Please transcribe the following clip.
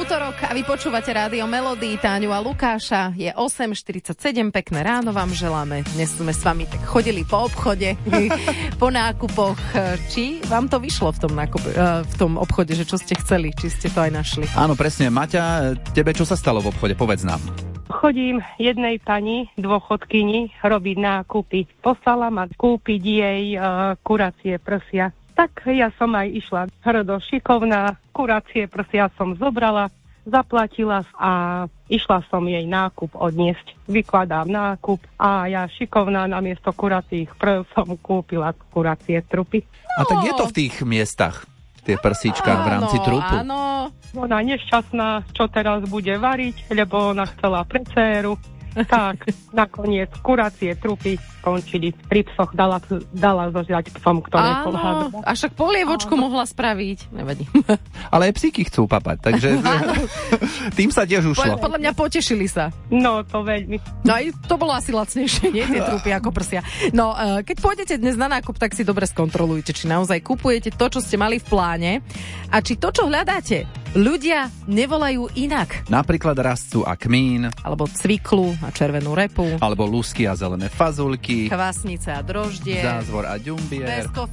útorok a vy počúvate Rádio Melody, Táňu a Lukáša. Je 8:47, pekné ráno vám želáme. Dnes sme s vami tak chodili po obchode, po nákupoch. Či vám to vyšlo v tom obchode, že čo ste chceli, či ste to aj našli? Áno, presne. Maťa, tebe čo sa stalo v obchode? Povedz nám. Chodím jednej pani, dôchodkyni, robiť nákupy. Poslala ma kúpiť jej kuracie prsia. Tak ja som aj išla hrdo šikovná, kuracie prsia som zobrala, zaplatila a išla som jej nákup odniesť. Vykladám nákup a ja šikovná namiesto kuracích prv som kúpila kuracie trupy. A tak je to v tých miestach, tie prsíčka v rámci trupu? Áno. Ona nešťastná, čo teraz bude variť, lebo ona chcela pre dcéru. Tak, nakoniec kuracie trupy skončili. Pri psoch dala zožiať psom, ktoré pohádala. A však polievočku mohla spraviť. Nevadí. Ale aj psíky chcú papať, takže tým sa tiež ušlo. Podľa mňa potešili sa. No, to veľmi. No aj to bolo asi lacnejšie, nie? Tie trupy ako prsia. No, keď pôjdete dnes na nákup, tak si dobre skontrolujte, či naozaj kupujete to, čo ste mali v pláne a či to, čo hľadáte, ľudia nevolajú inak. Napríklad rastcu a kmín. Alebo cviklu a červenú repu. Alebo lusky a zelené fazulky. Kvasnice a droždie. Zázvor a ďumbier. Pesko